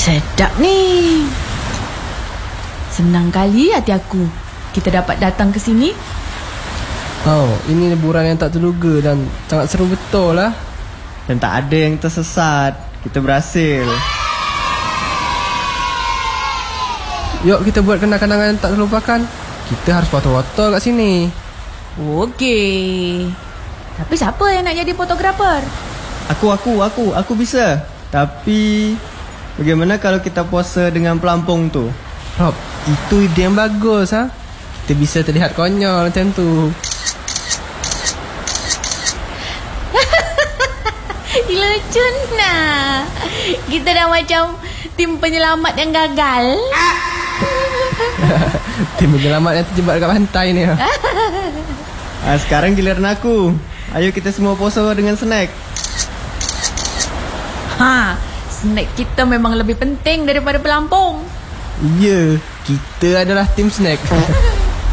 Sedap ni. Senang kali hati aku kita dapat datang ke sini. Oh, ini liburan yang tak terduga dan sangat seru betul lah. Dan tak ada yang tersesat. Kita berhasil. Yuk kita buat kenang-kenangan yang tak terlupakan. Kita harus foto-foto kat sini. Okey. Tapi siapa yang nak jadi fotografer? Aku bisa. Tapi bagaimana kalau kita pose dengan pelampung tu? Rob, itu ide yang bagus ha. Kita bisa terlihat konyol macam tu. Lucu nah. Kita dah macam tim penyelamat yang gagal. Tim penyelamat yang terjebak dekat pantai ni. Sekarang giliran aku. Ayo kita semua pose dengan snack. Snack kita memang lebih penting daripada pelampung. Ya, kita adalah tim snack.